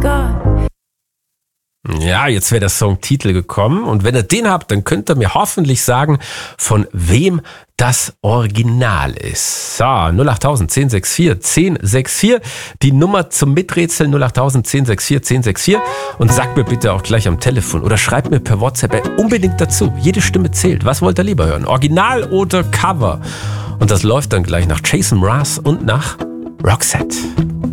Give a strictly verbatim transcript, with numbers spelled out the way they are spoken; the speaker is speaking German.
God. Ja, jetzt wäre der Songtitel gekommen und wenn ihr den habt, dann könnt ihr mir hoffentlich sagen, von wem das Original ist. So, null acht tausend, zehn sechs vier, zehn sechs vier, die Nummer zum Miträtseln null acht tausend, zehn sechs vier, zehn sechs vier und sagt mir bitte auch gleich am Telefon oder schreibt mir per WhatsApp unbedingt dazu. Jede Stimme zählt. Was wollt ihr lieber hören? Original oder Cover? Und das läuft dann gleich nach Jason Mraz und nach Roxette.